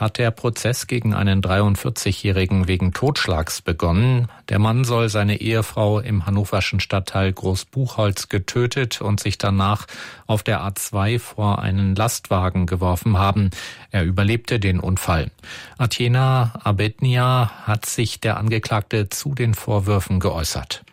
hat der Prozess gegen einen 43-Jährigen wegen Totschlags begonnen. Der Mann soll seine Ehefrau im hannoverschen Stadtteil Großbuchholz getötet und sich danach auf der A2 vor einen Lastwagen geworfen haben. Er überlebte den Unfall. Athena Abednia hat sich der Angeklagte zu den Vorwürfen geäußert.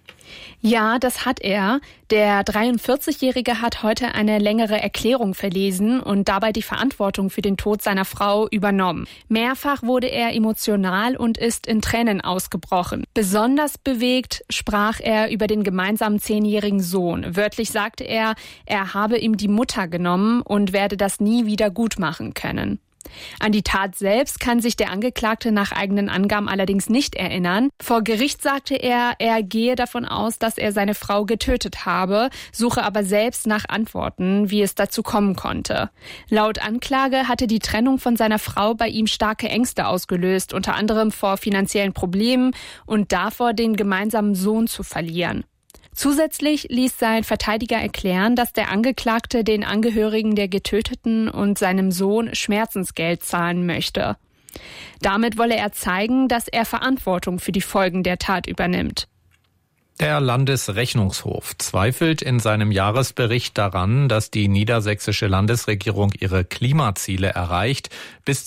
Ja, das hat er. Der 43-Jährige hat heute eine längere Erklärung verlesen und dabei die Verantwortung für den Tod seiner Frau übernommen. Mehrfach wurde er emotional und ist in Tränen ausgebrochen. Besonders bewegt sprach er über den gemeinsamen 10-jährigen Sohn. Wörtlich sagte er habe ihm die Mutter genommen und werde das nie wieder gut machen können. An die Tat selbst kann sich der Angeklagte nach eigenen Angaben allerdings nicht erinnern. Vor Gericht sagte er gehe davon aus, dass er seine Frau getötet habe, suche aber selbst nach Antworten, wie es dazu kommen konnte. Laut Anklage hatte die Trennung von seiner Frau bei ihm starke Ängste ausgelöst, unter anderem vor finanziellen Problemen und davor, den gemeinsamen Sohn zu verlieren. Zusätzlich ließ sein Verteidiger erklären, dass der Angeklagte den Angehörigen der Getöteten und seinem Sohn Schmerzensgeld zahlen möchte. Damit wolle er zeigen, dass er Verantwortung für die Folgen der Tat übernimmt. Der Landesrechnungshof zweifelt in seinem Jahresbericht daran, dass die niedersächsische Landesregierung ihre Klimaziele erreicht. Bis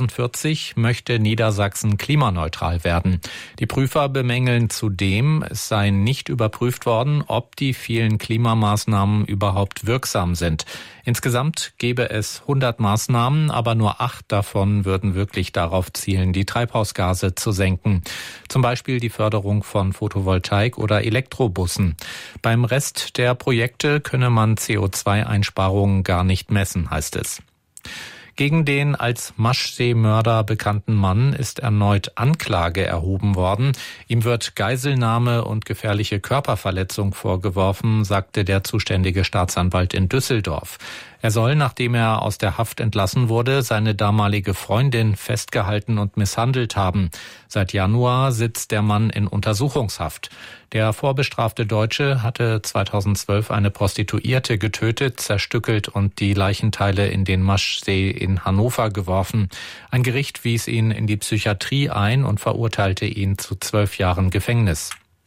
2040 möchte Niedersachsen klimaneutral werden. Die Prüfer bemängeln zudem, es sei nicht überprüft worden, ob die vielen Klimamaßnahmen überhaupt wirksam sind. Insgesamt gäbe es 100 Maßnahmen, aber nur 8 davon würden wirklich darauf zielen, die Treibhausgase zu senken. Zum Beispiel die Förderung von Photovoltaik oder Elektrobussen. Beim Rest der Projekte könne man CO2-Einsparungen gar nicht messen, heißt es. Gegen den als Maschsee-Mörder bekannten Mann ist erneut Anklage erhoben worden. Ihm wird Geiselnahme und gefährliche Körperverletzung vorgeworfen, sagte der zuständige Staatsanwalt in Düsseldorf. Er soll, nachdem er aus der Haft entlassen wurde, seine damalige Freundin festgehalten und misshandelt haben. Seit Januar sitzt der Mann in Untersuchungshaft. Der vorbestrafte Deutsche hatte 2012 eine Prostituierte getötet, zerstückelt und die Leichenteile in den Maschsee in Hannover geworfen. Ein Gericht wies ihn in die Psychiatrie ein und verurteilte ihn zu 12 Jahren Gefängnis.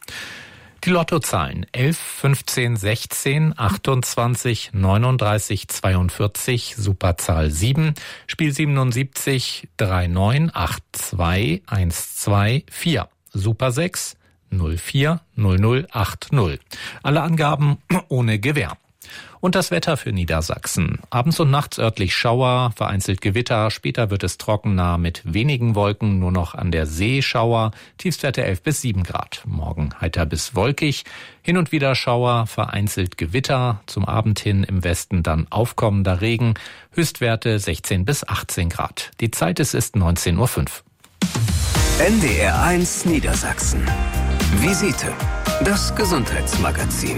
Die Lottozahlen 11, 15, 16, 28, 39, 42, Superzahl 7, Spiel 77, 39, 82, 12, 4, Super 6, 04, 00, 80. Alle Angaben ohne Gewähr. Und das Wetter für Niedersachsen. Abends und nachts örtlich Schauer, vereinzelt Gewitter. Später wird es trockener mit wenigen Wolken, nur noch an der See Schauer. Tiefstwerte 11 bis 7 Grad. Morgen heiter bis wolkig. Hin und wieder Schauer, vereinzelt Gewitter. Zum Abend hin im Westen dann aufkommender Regen. Höchstwerte 16 bis 18 Grad. Die Zeit ist 19:05 Uhr. NDR 1 Niedersachsen. Visite. Das Gesundheitsmagazin.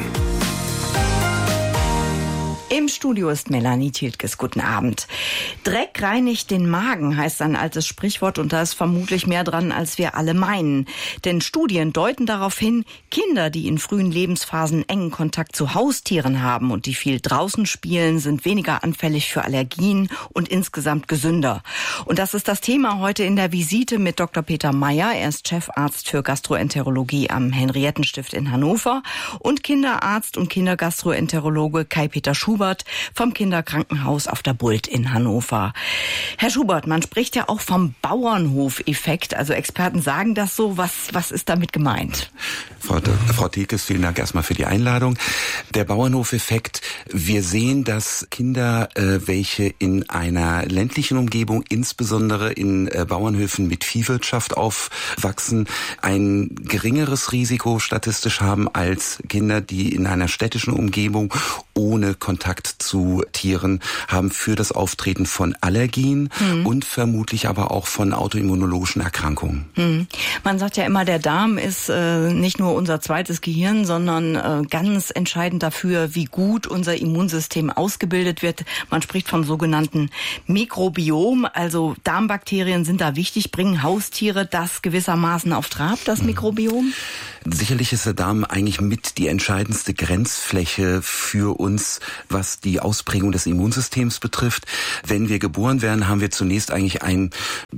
Im Studio ist Melanie Thieltges. Guten Abend. Dreck reinigt den Magen, heißt ein altes Sprichwort, und da ist vermutlich mehr dran, als wir alle meinen. Denn Studien deuten darauf hin, Kinder, die in frühen Lebensphasen engen Kontakt zu Haustieren haben und die viel draußen spielen, sind weniger anfällig für Allergien und insgesamt gesünder. Und das ist das Thema heute in der Visite mit Dr. Peter Meyer. Er ist Chefarzt für Gastroenterologie am Henriettenstift in Hannover und Kinderarzt und Kindergastroenterologe Kai-Peter Schubert vom Kinderkrankenhaus auf der Bult in Hannover. Herr Schubert, man spricht ja auch vom Bauernhofeffekt. Also Experten sagen das so. Was ist damit gemeint? Frau Thieltges, vielen Dank erstmal für die Einladung. Der Bauernhofeffekt, wir sehen, dass Kinder, welche in einer ländlichen Umgebung, insbesondere in Bauernhöfen mit Viehwirtschaft aufwachsen, ein geringeres Risiko statistisch haben als Kinder, die in einer städtischen Umgebung ohne Kontakt zu Tieren haben für das Auftreten von Allergien und vermutlich aber auch von autoimmunologischen Erkrankungen. Man sagt ja immer, der Darm ist nicht nur unser zweites Gehirn, sondern ganz entscheidend dafür, wie gut unser Immunsystem ausgebildet wird. Man spricht vom sogenannten Mikrobiom, also Darmbakterien sind da wichtig. Bringen Haustiere das gewissermaßen auf Trab, das Mikrobiom? Sicherlich ist der Darm eigentlich mit die entscheidendste Grenzfläche für uns, was die Ausprägung des Immunsystems betrifft. Wenn wir geboren werden, haben wir zunächst eigentlich ein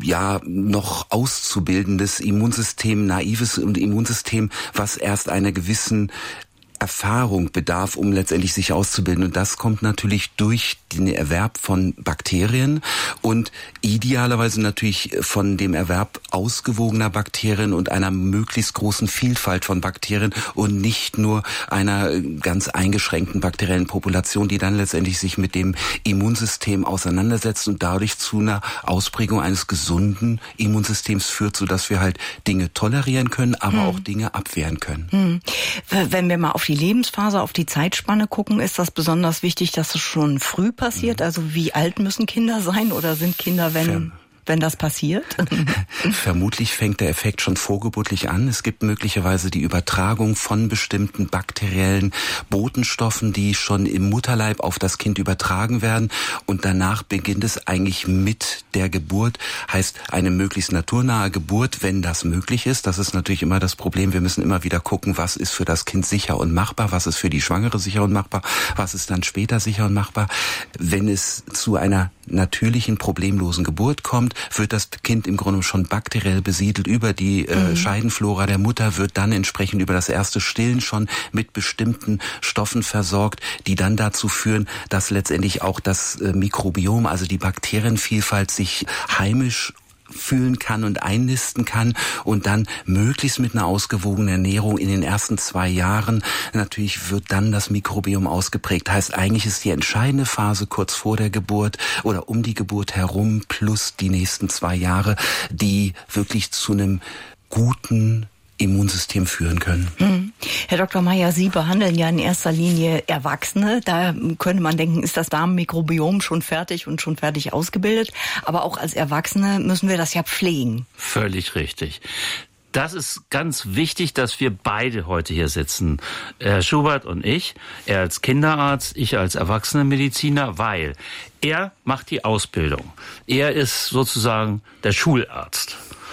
noch auszubildendes Immunsystem, naives Immunsystem, was erst einer gewissen Erfahrung bedarf, um letztendlich sich auszubilden. Und das kommt natürlich durch den Erwerb von Bakterien und idealerweise natürlich von dem Erwerb ausgewogener Bakterien und einer möglichst großen Vielfalt von Bakterien und nicht nur einer ganz eingeschränkten bakteriellen Population, die dann letztendlich sich mit dem Immunsystem auseinandersetzt und dadurch zu einer Ausprägung eines gesunden Immunsystems führt, sodass wir halt Dinge tolerieren können, aber auch Dinge abwehren können. Wenn wir mal auf die Lebensphase, auf die Zeitspanne gucken, ist das besonders wichtig, dass es schon früh passiert? Also wie alt müssen Kinder sein oder sind Kinder, wenn das passiert? Vermutlich fängt der Effekt schon vorgeburtlich an. Es gibt möglicherweise die Übertragung von bestimmten bakteriellen Botenstoffen, die schon im Mutterleib auf das Kind übertragen werden. Und danach beginnt es eigentlich mit der Geburt. Heißt eine möglichst naturnahe Geburt, wenn das möglich ist. Das ist natürlich immer das Problem. Wir müssen immer wieder gucken, was ist für das Kind sicher und machbar, was ist für die Schwangere sicher und machbar, was ist dann später sicher und machbar. Wenn es zu einer natürlichen, problemlosen Geburt kommt, wird das Kind im Grunde schon bakteriell besiedelt über die Scheidenflora der Mutter, wird dann entsprechend über das erste Stillen schon mit bestimmten Stoffen versorgt, die dann dazu führen, dass letztendlich auch das Mikrobiom, also die Bakterienvielfalt sich heimisch fühlen kann und einnisten kann und dann möglichst mit einer ausgewogenen Ernährung in den ersten 2 Jahren, natürlich wird dann das Mikrobiom ausgeprägt. Heißt, eigentlich ist die entscheidende Phase kurz vor der Geburt oder um die Geburt herum plus die nächsten 2 Jahre, die wirklich zu einem guten Immunsystem führen können. Herr Dr. Meyer, Sie behandeln ja in erster Linie Erwachsene. Da könnte man denken, ist das Darmmikrobiom schon fertig und schon fertig ausgebildet. Aber auch als Erwachsene müssen wir das ja pflegen. Völlig richtig. Das ist ganz wichtig, dass wir beide heute hier sitzen. Herr Schubert und ich, er als Kinderarzt, ich als Erwachsenenmediziner, weil er macht die Ausbildung. Er ist sozusagen der Schularzt.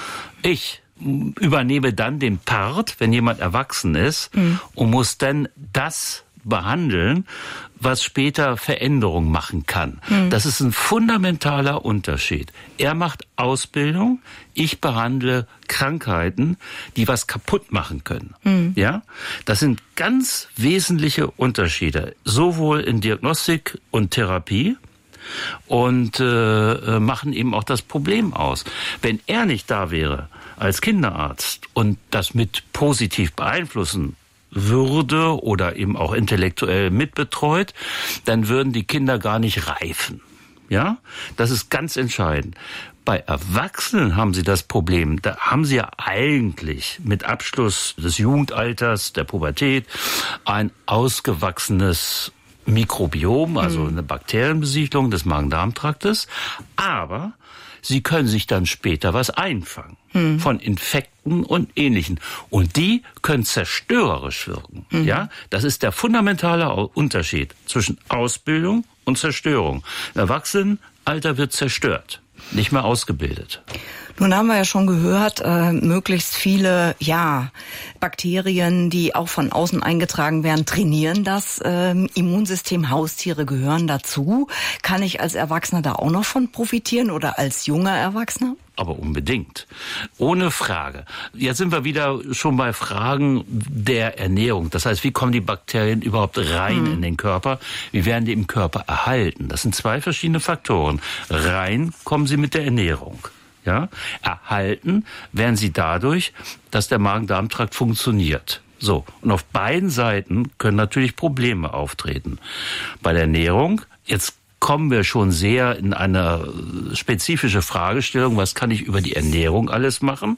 Ich übernehme dann den Part, wenn jemand erwachsen ist, und muss dann das behandeln, was später Veränderungen machen kann. Das ist ein fundamentaler Unterschied. Er macht Ausbildung, ich behandle Krankheiten, die was kaputt machen können. Ja, das sind ganz wesentliche Unterschiede, sowohl in Diagnostik und Therapie. Und machen eben auch das Problem aus. Wenn er nicht da wäre als Kinderarzt und das mit positiv beeinflussen würde oder eben auch intellektuell mitbetreut, dann würden die Kinder gar nicht reifen. Ja, das ist ganz entscheidend. Bei Erwachsenen haben sie das Problem, da haben sie ja eigentlich mit Abschluss des Jugendalters, der Pubertät, ein ausgewachsenes Mikrobiom, also eine Bakterienbesiedlung des Magen-Darm-Traktes, aber sie können sich dann später was einfangen von Infekten und Ähnlichen. Und die können zerstörerisch wirken. Ja, das ist der fundamentale Unterschied zwischen Ausbildung und Zerstörung. Im Erwachsenenalter wird zerstört, nicht mehr ausgebildet. Nun haben wir ja schon gehört, möglichst viele Bakterien, die auch von außen eingetragen werden, trainieren das Immunsystem. Haustiere gehören dazu. Kann ich als Erwachsener da auch noch von profitieren oder als junger Erwachsener? Aber unbedingt. Ohne Frage. Jetzt sind wir wieder schon bei Fragen der Ernährung. Das heißt, wie kommen die Bakterien überhaupt rein in den Körper? Wie werden die im Körper erhalten? Das sind 2 verschiedene Faktoren. Rein kommen sie mit der Ernährung. Ja, erhalten werden sie dadurch, dass der Magen-Darm-Trakt funktioniert. So, und auf beiden Seiten können natürlich Probleme auftreten. Bei der Ernährung, jetzt kommen wir schon sehr in eine spezifische Fragestellung, was kann ich über die Ernährung alles machen?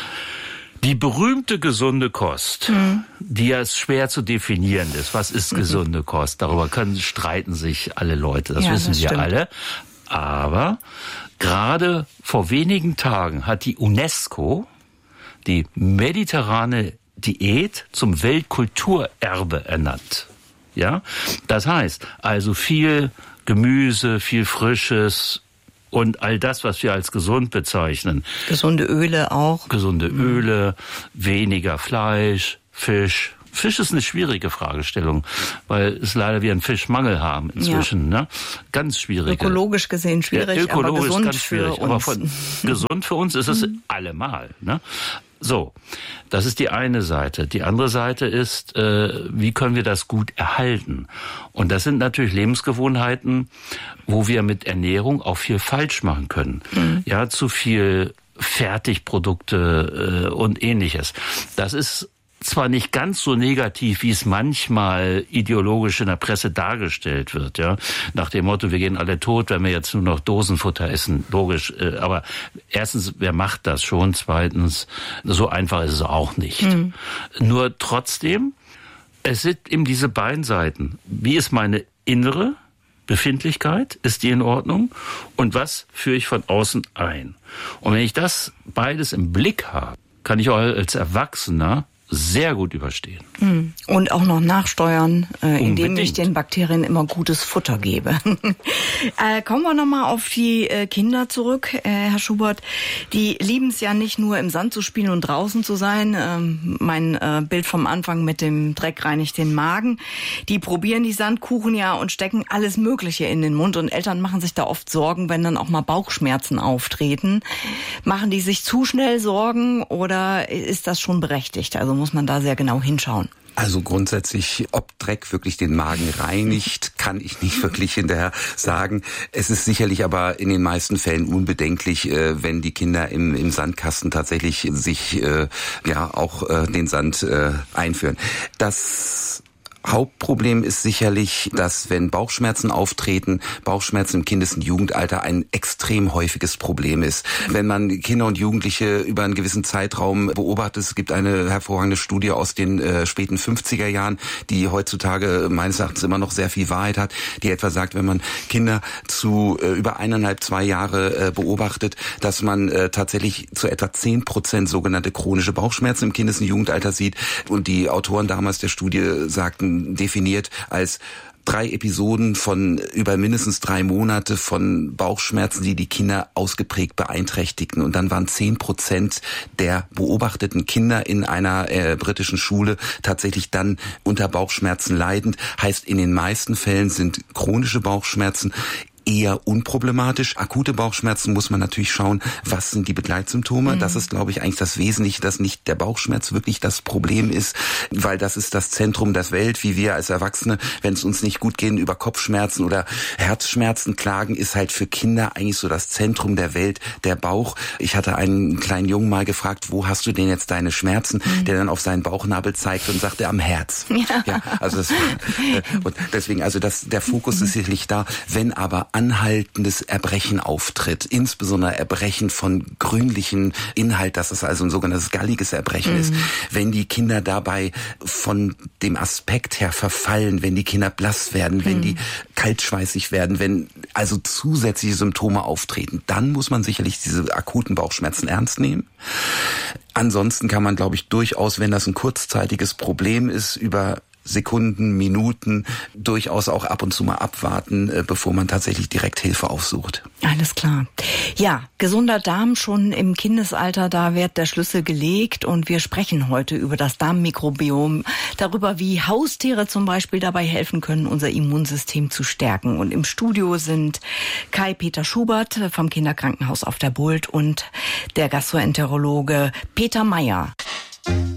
Die berühmte gesunde Kost, die ja schwer zu definieren ist. Was ist gesunde Kost? Darüber streiten sich alle Leute, das wissen wir alle. Aber gerade vor wenigen Tagen hat die UNESCO die mediterrane Diät zum Weltkulturerbe ernannt. Ja, das heißt also viel Gemüse, viel Frisches und all das, was wir als gesund bezeichnen. Gesunde Öle auch. Gesunde Öle, weniger Fleisch, Fisch. Fisch ist eine schwierige Fragestellung, weil es leider wir einen Fischmangel haben inzwischen. Ja. Ne? Ganz schwierig. Ökologisch gesehen schwierig, ökologisch aber gesund ganz schwierig. für uns. Aber gesund für uns ist es allemal. Ne? So, das ist die eine Seite. Die andere Seite ist, wie können wir das gut erhalten? Und das sind natürlich Lebensgewohnheiten, wo wir mit Ernährung auch viel falsch machen können. Ja, zu viel Fertigprodukte und Ähnliches. Das ist zwar nicht ganz so negativ, wie es manchmal ideologisch in der Presse dargestellt wird, ja, nach dem Motto, wir gehen alle tot, wenn wir jetzt nur noch Dosenfutter essen, logisch, aber erstens, wer macht das schon? Zweitens, so einfach ist es auch nicht. Nur trotzdem, es sind eben diese beiden Seiten. Wie ist meine innere Befindlichkeit? Ist die in Ordnung? Und was führe ich von außen ein? Und wenn ich das beides im Blick habe, kann ich auch als Erwachsener sehr gut überstehen. Und auch noch nachsteuern, indem ich den Bakterien immer gutes Futter gebe. Kommen wir nochmal auf die Kinder zurück, Herr Schubert. Die lieben es ja nicht nur im Sand zu spielen und draußen zu sein. Mein Bild vom Anfang mit dem Dreck reinigt den Magen. Die probieren die Sandkuchen ja und stecken alles Mögliche in den Mund. Und Eltern machen sich da oft Sorgen, wenn dann auch mal Bauchschmerzen auftreten. Machen die sich zu schnell Sorgen oder ist das schon berechtigt? Also muss man da sehr genau hinschauen. Also grundsätzlich, ob Dreck wirklich den Magen reinigt, kann ich nicht wirklich hinterher sagen. Es ist sicherlich aber in den meisten Fällen unbedenklich, wenn die Kinder im Sandkasten tatsächlich sich auch den Sand einführen. Das Hauptproblem ist sicherlich, dass wenn Bauchschmerzen auftreten, Bauchschmerzen im Kindes- und Jugendalter ein extrem häufiges Problem ist. Wenn man Kinder und Jugendliche über einen gewissen Zeitraum beobachtet, es gibt eine hervorragende Studie aus den späten 50er Jahren, die heutzutage meines Erachtens immer noch sehr viel Wahrheit hat, die etwa sagt, wenn man Kinder zu über 1,5-2 Jahre beobachtet, dass man tatsächlich zu etwa 10% sogenannte chronische Bauchschmerzen im Kindes- und Jugendalter sieht. Und die Autoren damals der Studie sagten, definiert als 3 Episoden von über mindestens 3 Monate von Bauchschmerzen, die die Kinder ausgeprägt beeinträchtigten. Und dann waren 10% der beobachteten Kinder in einer britischen Schule tatsächlich dann unter Bauchschmerzen leidend. Heißt, in den meisten Fällen sind chronische Bauchschmerzen eher unproblematisch. Akute Bauchschmerzen muss man natürlich schauen, was sind die Begleitsymptome. Das ist, glaube ich, eigentlich das Wesentliche, dass nicht der Bauchschmerz wirklich das Problem ist, weil das ist das Zentrum der Welt, wie wir als Erwachsene, wenn es uns nicht gut geht, über Kopfschmerzen oder Herzschmerzen klagen, ist halt für Kinder eigentlich so das Zentrum der Welt, der Bauch. Ich hatte einen kleinen Jungen mal gefragt, wo hast du denn jetzt deine Schmerzen? Der dann auf seinen Bauchnabel zeigte und sagte, am Herz. Ja, also das, und deswegen, also der Fokus ist sicherlich da, wenn aber anhaltendes Erbrechen auftritt, insbesondere Erbrechen von grünlichem Inhalt, dass es also ein sogenanntes galliges Erbrechen ist. Wenn die Kinder dabei von dem Aspekt her verfallen, wenn die Kinder blass werden, wenn die kaltschweißig werden, wenn also zusätzliche Symptome auftreten, dann muss man sicherlich diese akuten Bauchschmerzen ernst nehmen. Ansonsten kann man, glaube ich, durchaus, wenn das ein kurzzeitiges Problem ist, über Sekunden, Minuten durchaus auch ab und zu mal abwarten, bevor man tatsächlich direkt Hilfe aufsucht. Alles klar. Ja, gesunder Darm schon im Kindesalter, da wird der Schlüssel gelegt und wir sprechen heute über das Darmmikrobiom, darüber, wie Haustiere zum Beispiel dabei helfen können, unser Immunsystem zu stärken. Und im Studio sind Kai-Peter Schubert vom Kinderkrankenhaus auf der Bult und der Gastroenterologe Peter Meyer.